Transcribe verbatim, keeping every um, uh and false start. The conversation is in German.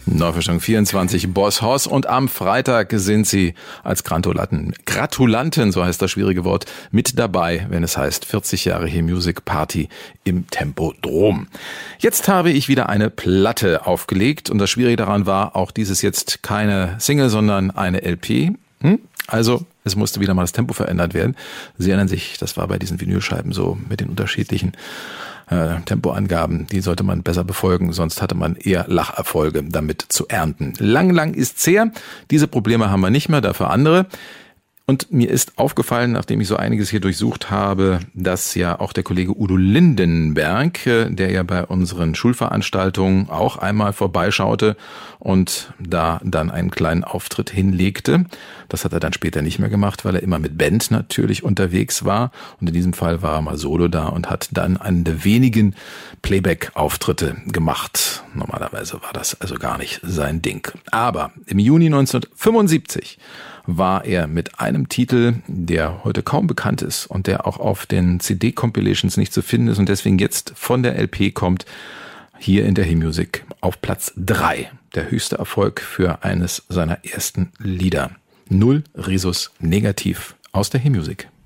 Neuverstellung vierundzwanzig, Boss Hoss. Und am Freitag sind Sie als Gratulanten, Gratulanten, so heißt das schwierige Wort, mit dabei, wenn es heißt vierzig Jahre Hey Music Party im Tempodrom. Jetzt habe ich wieder eine Platte aufgelegt und das Schwierige daran war, auch dieses jetzt keine Single, sondern eine L P. Hm? Also es musste wieder mal das Tempo verändert werden. Sie erinnern sich, das war bei diesen Vinylscheiben so mit den unterschiedlichen äh, Tempoangaben. Die sollte man besser befolgen, sonst hatte man eher Lacherfolge damit zu ernten. Lang, lang ist's her. Diese Probleme haben wir nicht mehr, dafür andere. Und mir ist aufgefallen, nachdem ich so einiges hier durchsucht habe, dass ja auch der Kollege Udo Lindenberg, der ja bei unseren Schulveranstaltungen auch einmal vorbeischaute und da dann einen kleinen Auftritt hinlegte. Das hat er dann später nicht mehr gemacht, weil er immer mit Band natürlich unterwegs war. Und in diesem Fall war er mal solo da und hat dann einen der wenigen Playback-Auftritte gemacht. Normalerweise war das also gar nicht sein Ding. Aber im Juni neunzehnhundertfünfundsiebzig war er mit einem Titel, der heute kaum bekannt ist und der auch auf den C D-Compilations nicht zu finden ist und deswegen jetzt von der L P kommt, hier in der Hey Music auf Platz drei. Der höchste Erfolg für eines seiner ersten Lieder. Null Rhesus Negativ aus der Hey Music.